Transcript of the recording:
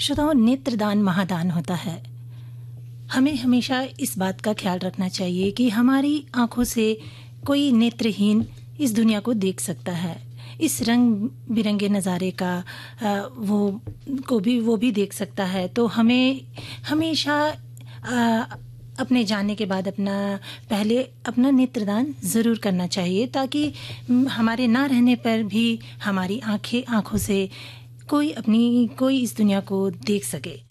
श्रोताओं, नेत्रदान महादान होता है। हमें हमेशा इस बात का ख्याल रखना चाहिए कि हमारी आँखों से कोई नेत्रहीन इस दुनिया को देख सकता है। इस रंग बिरंगे नज़ारे का वो भी देख सकता है। तो हमें हमेशा अपने जाने के बाद पहले अपना नेत्रदान ज़रूर करना चाहिए, ताकि हमारे ना रहने पर भी हमारी आँखों से कोई इस दुनिया को देख सके।